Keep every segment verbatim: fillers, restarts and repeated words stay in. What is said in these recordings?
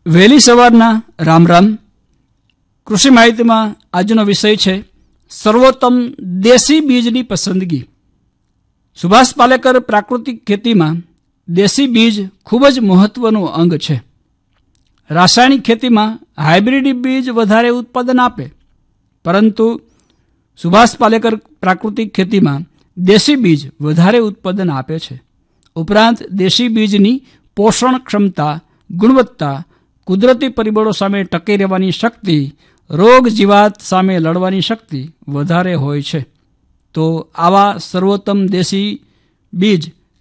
વહેલી સવારના રામ રામ. કૃષિ માહિતીમાં આજનો વિષય છે સર્વોત્તમ દેશી બીજની પસંદગી. સુભાષ પાલેકર પ્રાકૃતિક ખેતીમાં દેશી બીજ ખૂબ જ મહત્વનું અંગ છે. રાસાયણિક ખેતીમાં હાઇબ્રિડ બીજ વધારે ઉત્પાદન આપે, પરંતુ સુભાષ પાલેકર પ્રાકૃતિક ખેતીમાં દેશી બીજ વધારે ઉત્પાદન આપે છે. ઉપરાંત દેશી બીજની પોષણ ક્ષમતા, ગુણવત્તા, કુદરતી પરિબળો સામે ટકી રહેવાની શક્તિ, રોગ જીવાત સામે લડવાની શક્તિ વધારે હોય છે. તો આવા સર્વોત્તમ દેશી બીજ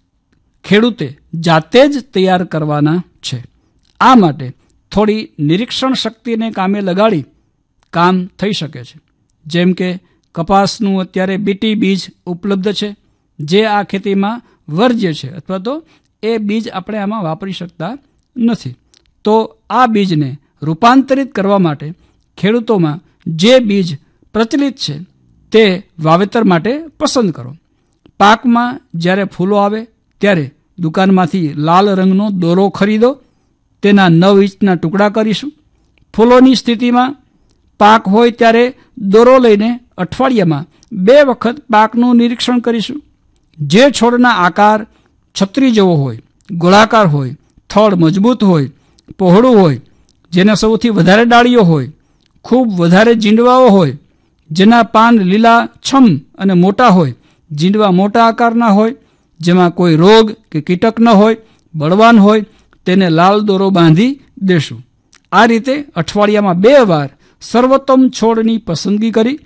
ખેડૂતે જાતે જ તૈયાર કરવાના છે. આ માટે થોડી નિરીક્ષણ શક્તિને કામે લગાડી કામ થઈ શકે છે. જેમ કે કપાસનું અત્યારે બીટી બીજ ઉપલબ્ધ છે, જે આ ખેતીમાં વર્જ્ય છે, અથવા તો એ બીજ આપણે આમાં વાપરી શકતા નથી. તો આ બીજને રૂપાંતરિત કરવા માટે ખેડૂતોમાં જે બીજ પ્રચલિત છે તે વાવેતર માટે પસંદ કરો. પાકમાં જ્યારે ફૂલો આવે ત્યારે દુકાનમાંથી લાલ રંગનો દોરો ખરીદો. તેના નવ ઇંચના ટુકડા કરીશું. ફૂલોની સ્થિતિમાં પાક હોય ત્યારે દોરો લઈને અઠવાડિયામાં બે વખત પાકનું નિરીક્ષણ કરીશું. જે છોડના આકાર છત્રી જેવો હોય, ગોળાકાર હોય, થડ મજબૂત હોય, પહોળું હોય, જેના સૌથી વધારે ડાળીઓ હોય, ખૂબ વધારે જીંડવાઓ હોય, જેના પાન લીલા છમ અને મોટા હોય, જીંડવા મોટા આકારના હોય, જેમાં કોઈ રોગ કે કીટક ન હોય, બળવાન હોય, તેને લાલ દોરો બાંધી દેશું. આ રીતે અઠવાડિયામાં બે વાર સર્વોત્તમ છોડની પસંદગી કરી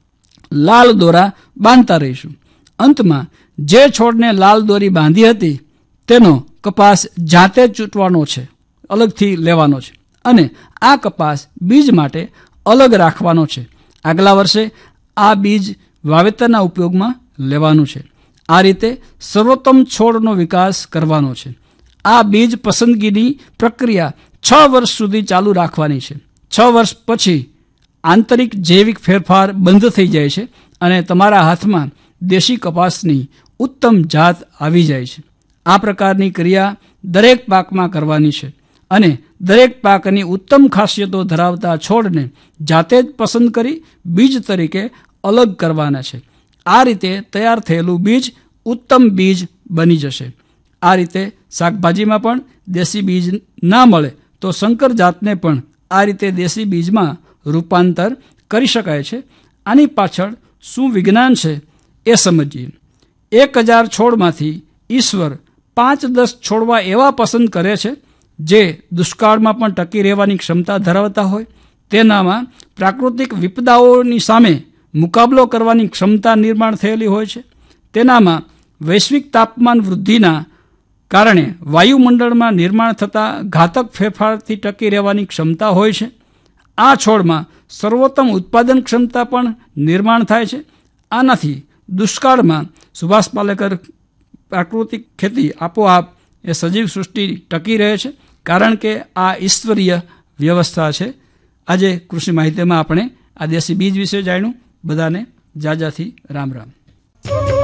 લાલ દોરા બાંધતા રહીશું. અંતમાં જે છોડને લાલ દોરી બાંધી હતી તેનો કપાસ જાતે જ ચૂંટવાનો છે, અલગથી લેવાનો છે, અને આ કપાસ બીજ માટે અલગ રાખવાનો છે. આગલા વર્ષે આ બીજ વાવેતરના ઉપયોગમાં લેવાનું છે. આ રીતે સર્વોત્તમ છોડનો વિકાસ કરવાનો છે. આ બીજ પસંદગીની પ્રક્રિયા છ વર્ષ સુધી ચાલુ રાખવાની છે. છ વર્ષ પછી આંતરિક જૈવિક ફેરફાર બંધ થઈ જાય છે અને તમારા હાથમાં દેશી કપાસની ઉત્તમ જાત આવી જાય છે. આ પ્રકારની ક્રિયા દરેક પાકમાં કરવાની છે અને દરેક પાકની ઉત્તમ ખાસિયતો ધરાવતા છોડને જાતે જ પસંદ કરી બીજ તરીકે અલગ કરવાના છે. આ રીતે તૈયાર થયેલું બીજ ઉત્તમ બીજ બની જશે. આ રીતે શાકભાજીમાં પણ દેશી બીજ ના મળે તો સંકર જાતને પણ આ રીતે દેશી બીજમાં રૂપાંતર કરી શકાય છે. આની પાછળ શું વિજ્ઞાન છે એ સમજીએ. એક હજાર છોડમાંથી ઈશ્વર પાંચ દસ છોડવા એવા પસંદ કરે છે જે દુષ્કાળમાં પણ ટકી રહેવાની ક્ષમતા ધરાવતા હોય, તેનામાં પ્રાકૃતિક વિપદાઓની સામે મુકાબલો કરવાની ક્ષમતા નિર્માણ થયેલી હોય છે, તેનામાં વૈશ્વિક તાપમાન વૃદ્ધિના કારણે વાયુમંડળમાં નિર્માણ થતા ઘાતક ફેરફારથી ટકી રહેવાની ક્ષમતા હોય છે. આ છોડમાં સર્વોત્તમ ઉત્પાદન ક્ષમતા પણ નિર્માણ થાય છે. આનાથી દુષ્કાળમાં સુભાષ પાલેકર પ્રાકૃતિક ખેતી આપોઆપ એ સજીવ સૃષ્ટિ ટકી રહે છે, કારણ કે આ ઈશ્વરીય વ્યવસ્થા છે. આજે કૃષિ માહિતીમાં આપણે આ દેશી બીજ વિશે જાણ્યું. બધાને જાજાથી રામ રામ.